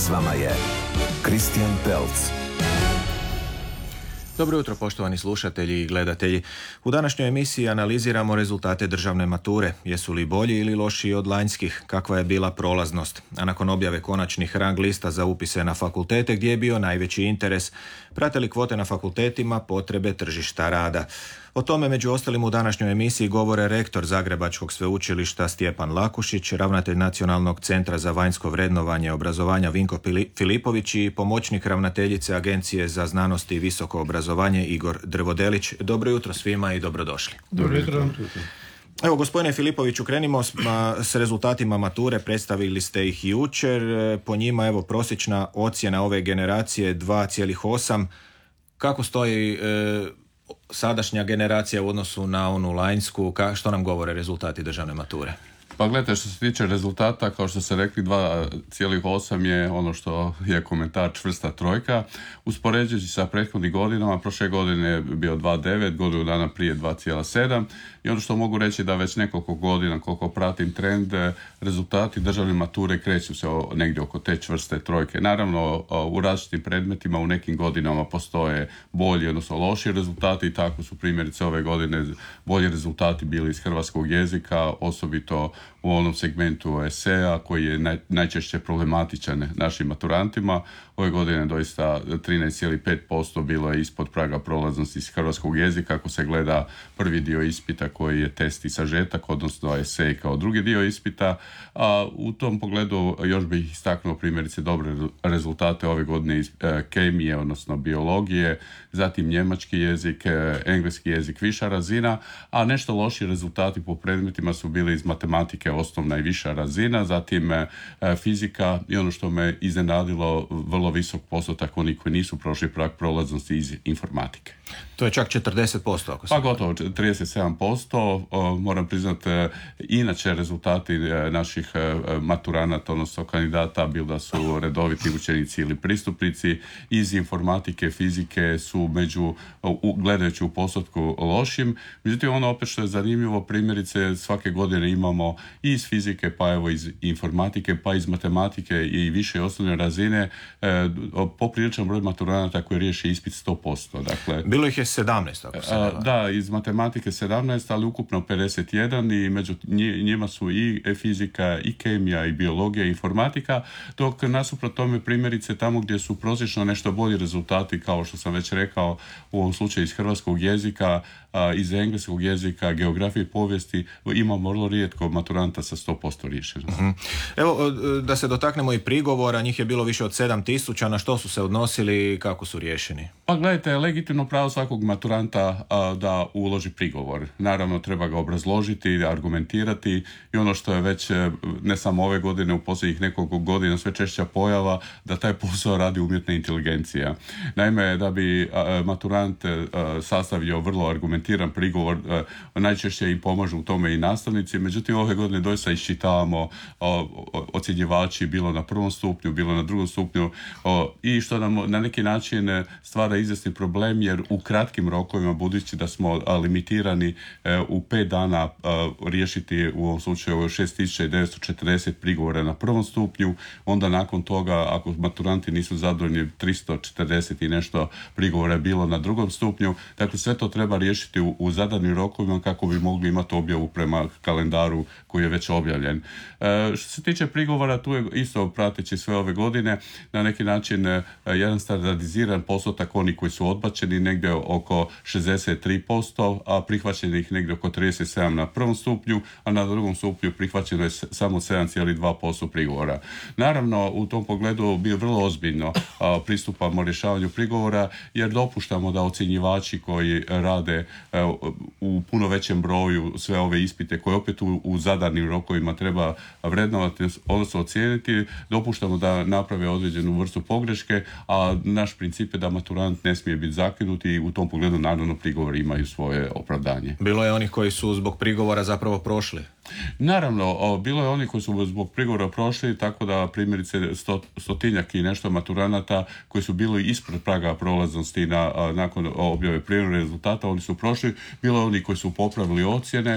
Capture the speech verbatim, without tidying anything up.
S vama je Kristijan Pelc. Dobro jutro, poštovani slušatelji i gledatelji. U današnjoj emisiji analiziramo rezultate državne mature. Jesu li bolji ili lošiji od lanjskih? Kakva je bila prolaznost? A nakon objave konačnih rang lista za upise na fakultete, gdje je bio najveći interes? Prate li kvote na fakultetima potrebe tržišta rada? O tome među ostalim u današnjoj emisiji govore rektor Zagrebačkog sveučilišta Stjepan Lakušić, ravnatelj Nacionalnog centra za vanjsko vrednovanje obrazovanja Vinko Filipović i pomoćnik ravnateljice Agencije za znanost i visoko obrazovanje Igor Drvodelić. Dobro jutro svima i dobrodošli. Dobro jutro. Evo, gospodine Filipoviću, krenimo s, ma, s rezultatima mature, predstavili ste ih jučer. Po njima, evo, prosječna ocjena ove generacije dva zarez osam. Kako stoji e, sadašnja generacija u odnosu na onu lanjsku? Ka, što nam govore rezultati državne mature? Pa gledajte, što se tiče rezultata, kao što ste rekli, dva zarez osam je ono što je komentar čvrsta trojka. Uspoređujući sa prethodnim godinama, prošle godine je bio dva zarez devet, godinu dana prije dva zarez sedam i ono što mogu reći da već nekoliko godina, koliko pratim trend, rezultati državne mature kreću se negdje oko te čvrste trojke. Naravno, u različitim predmetima u nekim godinama postoje bolji, odnosno loši rezultati i tako su primjerice ove godine bolji rezultati bili iz hrvatskog jezika, osobito u onom segmentu eseja koji je naj, najčešće problematičan našim maturantima. Ove godine doista trinaest zarez pet posto bilo je ispod praga prolaznosti iz hrvatskog jezika ako se gleda prvi dio ispita koji je test i sažetak, odnosno esej kao drugi dio ispita. A u tom pogledu još bih istaknuo primjerice dobre rezultate ove godine iz e, kemije, odnosno biologije, zatim njemački jezik, e, engleski jezik viša razina, a nešto loši rezultati po predmetima su bili iz matematike osnovna i viša razina, zatim e, fizika i ono što me iznenadilo, vrlo visok postotak oni koji nisu prošli prag prolaznosti iz informatike. To je čak četrdeset posto ako se... Pa gotovo trideset sedam posto. Moram priznati, inače rezultati naših maturanata, odnosno kandidata, bilo da su redoviti učenici ili pristupnici iz informatike, fizike su među, gledajući u postotku, lošim. Međutim, ono opet što je zanimljivo, primjerice svake godine imamo i iz fizike, pa evo iz informatike, pa iz matematike i više osnovne razine popriličan broj maturanata koji riješi ispit sto posto. Dakle, bilo ih je sedamnaest, ako se nema. Da, iz matematike sedamnaest, ali ukupno pedeset jedan i među njima su i fizika, i kemija, i biologija, i informatika, dok nasuprot tome primjerice tamo gdje su prosječno nešto bolji rezultati, kao što sam već rekao, u ovom slučaju iz hrvatskog jezika, iz engleskog jezika, geografije i povijesti, imamo vrlo rijetko maturanta sa sto posto riješeno. Uh-huh. Evo, da se dotaknemo i prigovora, njih je bilo više od sedam tisuća, na što su se odnosili i kako su riješeni? Pa gledajte, legitimno pravo svakog maturanta a, da uloži prigovor. Naravno, treba ga obrazložiti, argumentirati i ono što je već ne samo ove godine, u posljednjih nekoliko godina sve češća pojava, da taj posao radi umjetna inteligencija. Naime, da bi a, maturant a, sastavio vrlo argumentiran prigovor, a, najčešće im pomažu u tome i nastavnici, međutim ove godine doista iščitavamo ocjenjivači bilo na prvom stupnju, bilo na drugom stupnju o, i što nam na neki način stvara izvjesni problem jer u kratkim rokovima, budući da smo a, limitirani e, u pet dana a, riješiti u ovom slučaju šest tisuća devetsto četrdeset prigovora na prvom stupnju, onda nakon toga ako maturanti nisu zadovoljni tristo četrdeset i nešto prigovora je bilo na drugom stupnju. Dakle, sve to treba riješiti u, u zadanim rokovima kako bi mogli imati objavu prema kalendaru koji je već objavljen. E, što se tiče prigovora, tu je isto prateći sve ove godine na neki način e, jedan standardiziran postotak oni koji su odbačeni negdje oko šezdeset tri posto, a prihvaćenih negdje oko trideset sedam na prvom stupnju, a na drugom stupnju prihvaćeno je samo sedam zarez dva posto prigovora. Naravno, u tom pogledu bi vrlo ozbiljno a, pristupamo rješavanju prigovora jer dopuštamo da ocjenjivači koji rade a, u puno većem broju sve ove ispite koje opet u, u zadanim rokovima treba vrednovati, odnosno ocijeniti, dopuštamo da naprave određenu vrstu pogreške, a naš princip je da maturant ne smije biti zakinut i u tom pogledu naravno prigovori imaju svoje opravdanje. Bilo je onih koji su zbog prigovora zapravo prošli? Naravno, o, bilo je oni koji su zbog prigovora prošli, tako da primjerice sto, stotinjak i nešto maturanata koji su bili ispred praga prolaznosti na, a, nakon objave prijemnog rezultata, oni su prošli. Bilo je oni koji su popravili ocjene